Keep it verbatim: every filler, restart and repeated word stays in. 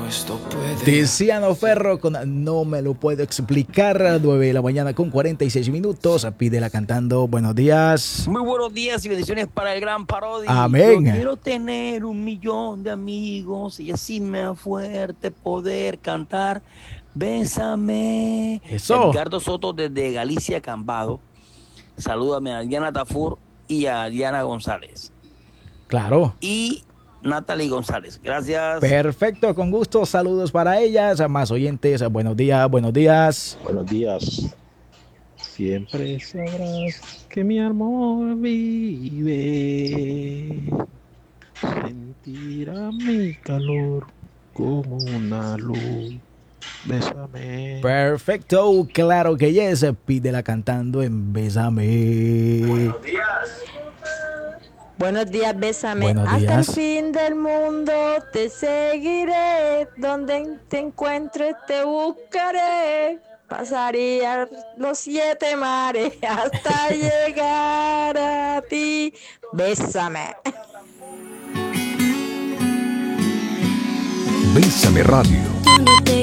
Tiziano Ferro con No me lo puedo explicar. Nueve de la mañana con cuarenta y seis minutos. Pídela cantando. Buenos días. Muy buenos días y bendiciones para el gran Parodi. Amén. Yo quiero tener un millón de amigos y así me da fuerte poder cantar. Bésame. Eso. Edgardo Soto desde Galicia, Cambado. Salúdame a Diana Tafur y a Diana González. Claro. Y Natalie González. Gracias. Perfecto, con gusto. Saludos para ellas. A más oyentes. Buenos días, buenos días. Buenos días. Siempre sabrás que mi amor vive. Sentirá mi calor como una luz. Bésame. Perfecto, claro que yes. Pídela cantando en Bésame. Buenos días. Buenos días, bésame. Buenos Hasta días. el fin del mundo te seguiré. Donde te encuentres te buscaré. Pasaría los siete mares hasta llegar a ti. Bésame. Bésame Radio. Tú no te